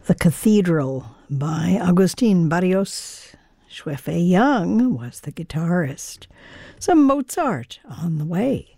The Cathedral by Agustin Barrios. Xue Fei Young was the guitarist. Some Mozart on the way.